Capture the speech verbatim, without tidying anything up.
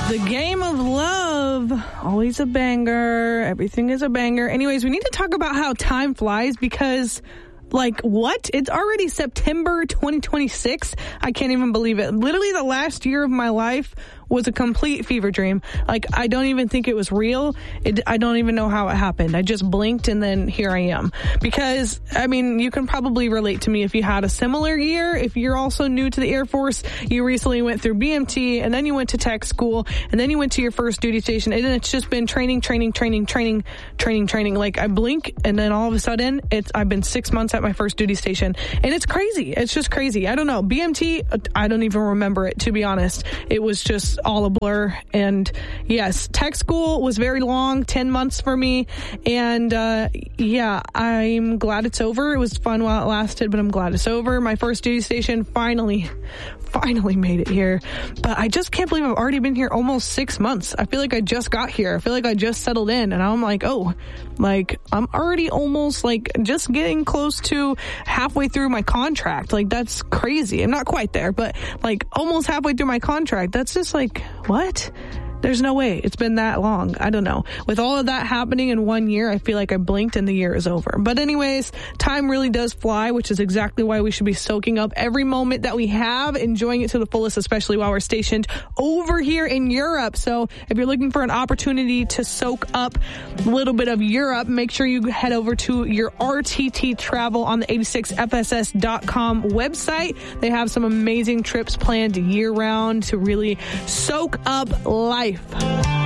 The Game of Love, always a banger. Everything is a banger. Anyways, we need to talk about how time flies because, like, what? It's already September twenty twenty-six. I can't even believe it. Literally the last year of my life was a complete fever dream. Like, I don't even think it was real. It, I don't even know how it happened. I just blinked and then here I am. Because, I mean, you can probably relate to me if you had a similar year. If you're also new to the Air Force, you recently went through B M T and then you went to tech school and then you went to your first duty station and then it's just been training, training, training, training, training, training. Like, I blink and then all of a sudden it's, I've been six months at my first duty station and it's crazy. It's just crazy. I don't know. B M T, I don't even remember it, to be honest. It was just all a blur. And yes, tech school was very long, ten months for me. And uh, yeah, I'm glad it's over. It was fun while it lasted, but I'm glad it's over. My first duty station finally, finally made it here. But I just can't believe I've already been here almost six months. I feel like I just got here. I feel like I just settled in and I'm like, oh, like I'm already almost like just getting close to halfway through my contract. Like, that's crazy. I'm not quite there, but like almost halfway through my contract. That's just like, what? There's no way it's been that long. I don't know. With all of that happening in one year, I feel like I blinked and the year is over. But anyways, time really does fly, which is exactly why we should be soaking up every moment that we have, enjoying it to the fullest, especially while we're stationed over here in Europe. So if you're looking for an opportunity to soak up a little bit of Europe, make sure you head over to your R T T Travel on the eighty-six F S S dot com website. They have some amazing trips planned year round to really soak up life.